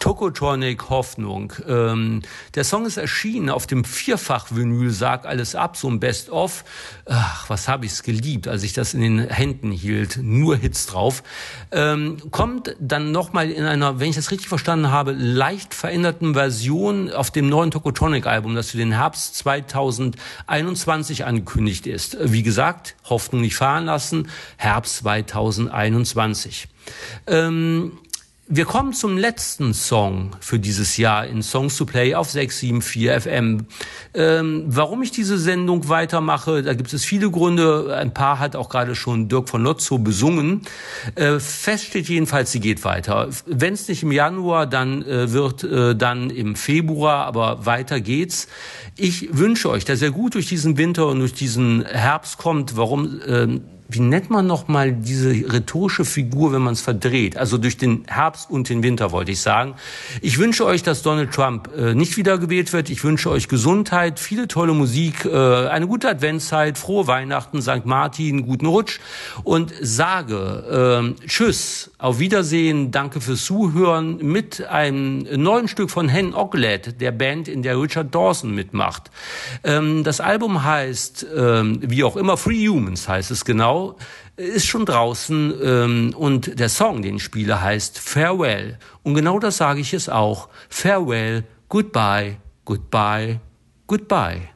Tokotronic Hoffnung. Der Song ist erschienen auf dem Vierfach-Vinyl Sag alles ab, so ein Best-of. Ach, was habe ich's geliebt, als ich das in den Händen hielt. Nur Hits drauf. Kommt dann nochmal in einer, wenn ich das richtig verstanden habe, leicht veränderten Version auf dem neuen Tokotronic-Album, das für den Herbst 2021 angekündigt ist. Wie gesagt, Hoffnung nicht fahren lassen, Herbst 2021. Wir kommen zum letzten Song für dieses Jahr in Songs to Play auf 674 FM. Warum ich diese Sendung weitermache, da gibt es viele Gründe. Ein paar hat auch gerade schon Dirk von Lotzow besungen. Fest steht jedenfalls, sie geht weiter. Wenn es nicht im Januar, dann wird dann im Februar, aber weiter geht's. Ich wünsche euch, dass ihr gut durch diesen Winter und durch diesen Herbst kommt. Wie nennt man noch mal diese rhetorische Figur, wenn man es verdreht? Also durch den Herbst und den Winter, wollte ich sagen. Ich wünsche euch, dass Donald Trump nicht wiedergewählt wird. Ich wünsche euch Gesundheit, viele tolle Musik, eine gute Adventszeit, frohe Weihnachten, St. Martin, guten Rutsch und sage Tschüss, auf Wiedersehen, danke fürs Zuhören mit einem neuen Stück von Hen Oglet, der Band, in der Richard Dawson mitmacht. Das Album heißt, wie auch immer, Free Humans heißt es genau, ist schon draußen und der Song, den ich spiele, heißt Farewell. Und genau das sage ich es auch. Farewell, goodbye, goodbye, goodbye.